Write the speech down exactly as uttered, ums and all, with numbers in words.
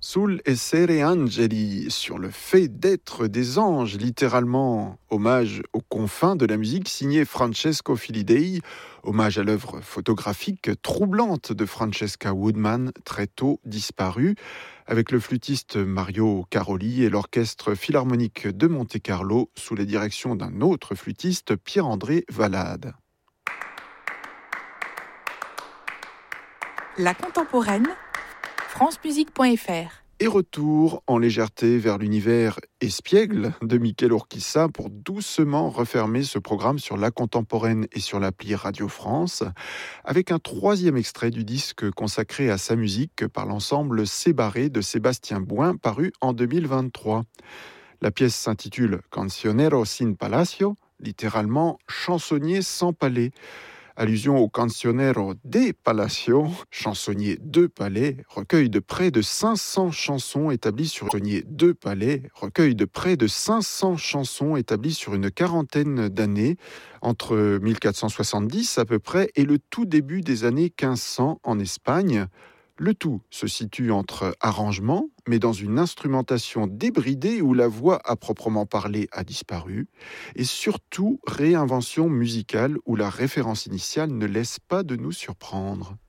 Sul essere angeli, sur le fait d'être des anges, littéralement. Hommage aux confins de la musique signé Francesco Filidei, hommage à l'œuvre photographique troublante de Francesca Woodman, très tôt disparue, avec le flûtiste Mario Caroli et l'orchestre philharmonique de Monte-Carlo sous la direction d'un autre flûtiste, Pierre-André Valade. La contemporaine, france musique point f r. Et retour en légèreté vers l'univers espiègle de Michel Urquiza pour doucement refermer ce programme sur la contemporaine et sur l'appli Radio France, avec un troisième extrait du disque consacré à sa musique par l'ensemble Sébarré de Sébastien Bouin, paru en deux mille vingt-trois. La pièce s'intitule Cancionero sin Palacio, littéralement chansonnier sans palais. Allusion au Cancionero de Palacio, chansonnier de palais, recueil de près de cinq cents chansons établies sur chansonnier de palais, recueil de près de cinq cents chansons établies sur une quarantaine d'années, entre mille quatre cent soixante-dix à peu près et le tout début des années quinze cents en Espagne. Le tout se situe entre arrangements, mais dans une instrumentation débridée où la voix à proprement parler a disparu, et surtout réinvention musicale où la référence initiale ne laisse pas de nous surprendre.